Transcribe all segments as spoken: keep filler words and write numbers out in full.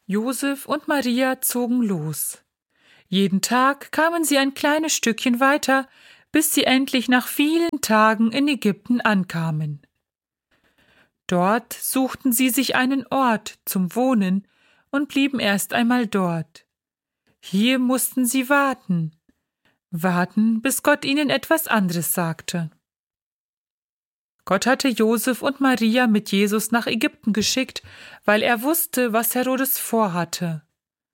Josef und Maria zogen los. Jeden Tag kamen sie ein kleines Stückchen weiter, bis sie endlich nach vielen Tagen in Ägypten ankamen. Dort suchten sie sich einen Ort zum Wohnen und blieben erst einmal dort. Hier mussten sie warten, warten, bis Gott ihnen etwas anderes sagte. Gott hatte Josef und Maria mit Jesus nach Ägypten geschickt, weil er wusste, was Herodes vorhatte.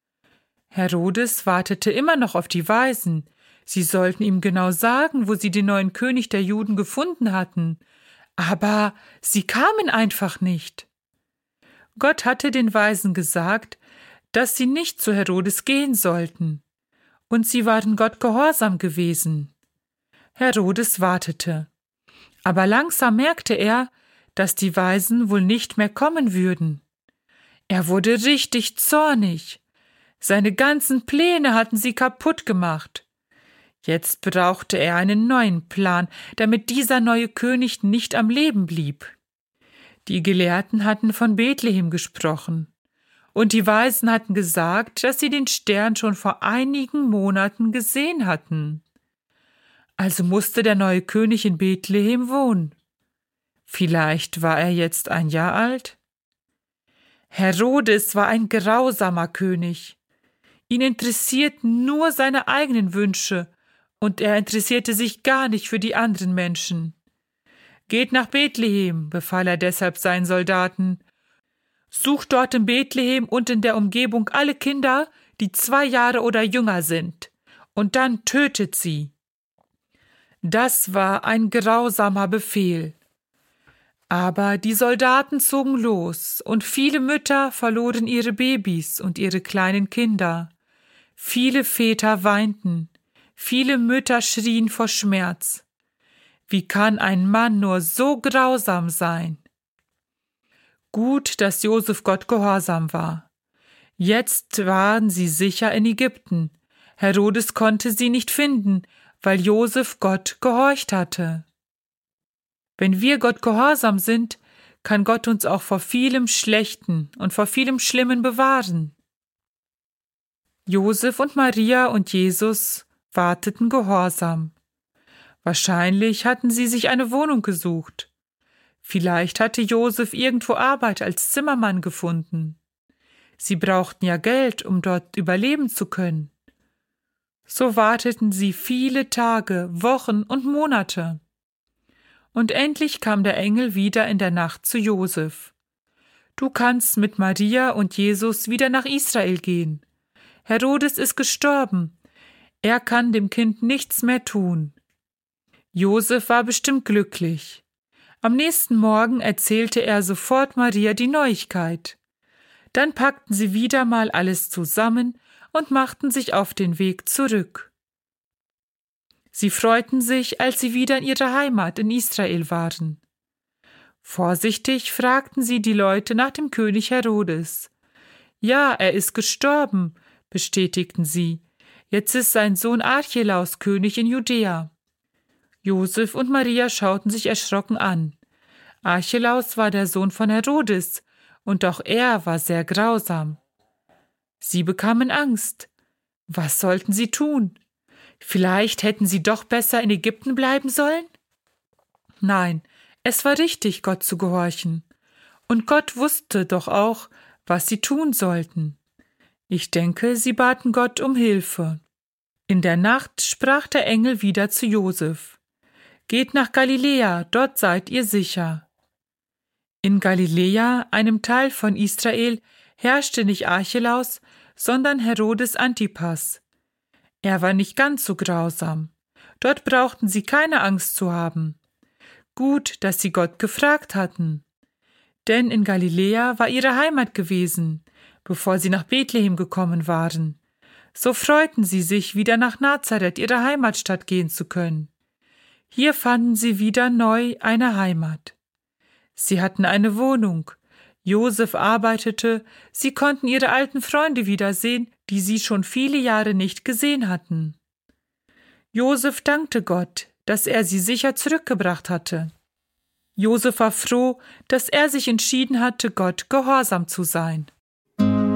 Herodes wartete immer noch auf die Weisen. Sie sollten ihm genau sagen, wo sie den neuen König der Juden gefunden hatten. Aber sie kamen einfach nicht. Gott hatte den Weisen gesagt, dass sie nicht zu Herodes gehen sollten. Und sie waren Gott gehorsam gewesen. Herodes wartete. Aber langsam merkte er, dass die Weisen wohl nicht mehr kommen würden. Er wurde richtig zornig. Seine ganzen Pläne hatten sie kaputt gemacht. Jetzt brauchte er einen neuen Plan, damit dieser neue König nicht am Leben blieb. Die Gelehrten hatten von Bethlehem gesprochen. Und die Weisen hatten gesagt, dass sie den Stern schon vor einigen Monaten gesehen hatten. Also musste der neue König in Bethlehem wohnen. Vielleicht war er jetzt ein Jahr alt? Herodes war ein grausamer König. Ihn interessierten nur seine eigenen Wünsche, und er interessierte sich gar nicht für die anderen Menschen. »Geht nach Bethlehem«, befahl er deshalb seinen Soldaten. »Sucht dort in Bethlehem und in der Umgebung alle Kinder, die zwei Jahre oder jünger sind, und dann tötet sie.« Das war ein grausamer Befehl. Aber die Soldaten zogen los, und viele Mütter verloren ihre Babys und ihre kleinen Kinder. Viele Väter weinten, viele Mütter schrien vor Schmerz. Wie kann ein Mann nur so grausam sein? Gut, dass Josef Gott gehorsam war. Jetzt waren sie sicher in Ägypten. Herodes konnte sie nicht finden, weil Josef Gott gehorcht hatte. Wenn wir Gott gehorsam sind, kann Gott uns auch vor vielem Schlechten und vor vielem Schlimmen bewahren. Josef und Maria und Jesus warteten gehorsam. Wahrscheinlich hatten sie sich eine Wohnung gesucht. Vielleicht hatte Josef irgendwo Arbeit als Zimmermann gefunden. Sie brauchten ja Geld, um dort überleben zu können. So warteten sie viele Tage, Wochen und Monate. Und endlich kam der Engel wieder in der Nacht zu Josef. »Du kannst mit Maria und Jesus wieder nach Israel gehen. Herodes ist gestorben. Er kann dem Kind nichts mehr tun.« Josef war bestimmt glücklich. Am nächsten Morgen erzählte er sofort Maria die Neuigkeit. Dann packten sie wieder mal alles zusammen und machten sich auf den Weg zurück. Sie freuten sich, als sie wieder in ihrer Heimat in Israel waren. Vorsichtig fragten sie die Leute nach dem König Herodes. »Ja, er ist gestorben«, bestätigten sie. »Jetzt ist sein Sohn Archelaus König in Judäa.« Josef und Maria schauten sich erschrocken an. Archelaus war der Sohn von Herodes, und auch er war sehr grausam. Sie bekamen Angst. Was sollten sie tun? Vielleicht hätten sie doch besser in Ägypten bleiben sollen? Nein, es war richtig, Gott zu gehorchen. Und Gott wusste doch auch, was sie tun sollten. Ich denke, sie baten Gott um Hilfe. In der Nacht sprach der Engel wieder zu Josef. »Geht nach Galiläa, dort seid ihr sicher.« In Galiläa, einem Teil von Israel, herrschte nicht Archelaus, sondern Herodes Antipas. Er war nicht ganz so grausam. Dort brauchten sie keine Angst zu haben. Gut, dass sie Gott gefragt hatten. Denn in Galiläa war ihre Heimat gewesen, bevor sie nach Bethlehem gekommen waren. So freuten sie sich, wieder nach Nazareth, ihre Heimatstadt, gehen zu können. Hier fanden sie wieder neu eine Heimat. Sie hatten eine Wohnung. Josef arbeitete, sie konnten ihre alten Freunde wiedersehen, die sie schon viele Jahre nicht gesehen hatten. Josef dankte Gott, dass er sie sicher zurückgebracht hatte. Josef war froh, dass er sich entschieden hatte, Gott gehorsam zu sein.